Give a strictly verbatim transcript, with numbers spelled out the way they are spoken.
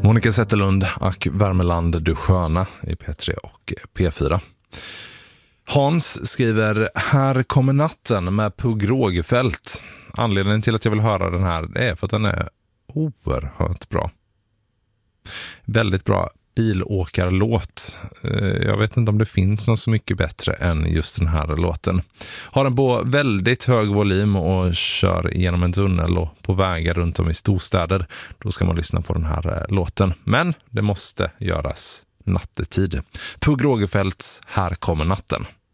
Monica Zetterlund, Ack Värmeland, du sköna i P tre och P fyra. Hans skriver, här kommer natten med Pugh Rogefeldt. Anledningen till att jag vill höra den här är för att den är oerhört bra. Väldigt bra bilåkarlåt. Jag vet inte om det finns något så mycket bättre än just den här låten. Har den på väldigt hög volym och kör genom en tunnel och på vägar runt om i storstäder. Då ska man lyssna på den här låten. Men det måste göras nattetid. Pugh Rogefeldts Här kommer natten.